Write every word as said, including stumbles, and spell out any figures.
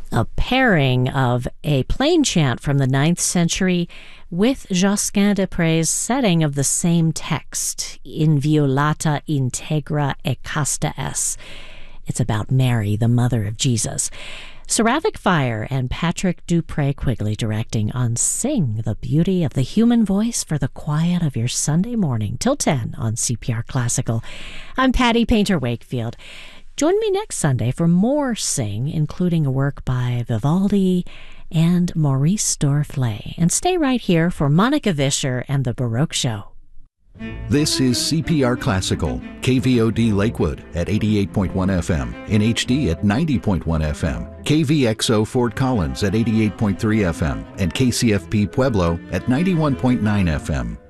a pairing of a plain chant from the ninth century with Josquin des Prés' setting of the same text, Inviolata integra e casta es. It's about Mary, the mother of Jesus. Seraphic Fire and Patrick Dupré Quigley directing on Sing, the Beauty of the Human Voice for the Quiet of Your Sunday Morning, till ten on C P R Classical. I'm Patty Painter Wakefield. Join me next Sunday for more Sing, including a work by Vivaldi and Maurice Dorfley. And stay right here for Monica Vischer and the Baroque Show. This is C P R Classical, K V O D Lakewood at eighty-eight point one F M, in H D at ninety point one F M, K V X O Fort Collins at eighty-eight point three F M, and K C F P Pueblo at ninety-one point nine F M.